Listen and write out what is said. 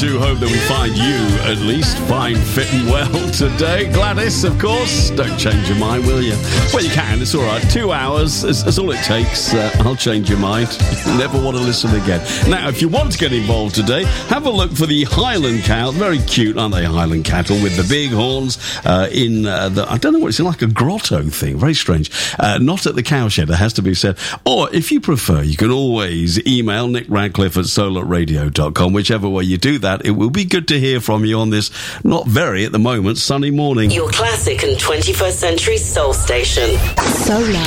do hope that we find you at least fine, fit and well today. Gladys, of course, don't change your mind, will you? Well, you can, it's all right. 2 hours, that's all it takes. I'll change your mind. Never want to listen again. Now, if you want to get involved today, have a look for the Highland cow. Very cute, aren't they, Highland cattle, with the big horns in the, I don't know what it's like, a grotto thing. Very strange. Not at the cowshed, it has to be said. Or, if you prefer, you can always email Nick Radcliffe at solarradio.com. Whichever way you do that, it will be good to hear from you on this, not very at the moment, sunny morning. Your classic and 21st century soul station. Solar.